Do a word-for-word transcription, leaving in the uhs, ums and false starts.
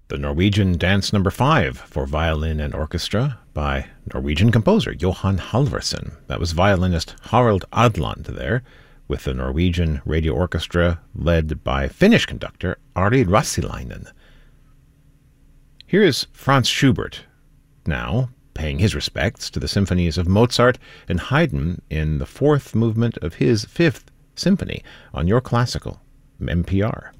The Norwegian Dance Number five for violin and orchestra by Norwegian composer Johan Halvorsen. That was violinist Harald Adland there, with the Norwegian Radio Orchestra led by Finnish conductor Ari Rassilainen. Here is Franz Schubert, now paying his respects to the symphonies of Mozart and Haydn in the fourth movement of his Fifth Symphony on Your Classical, M P R.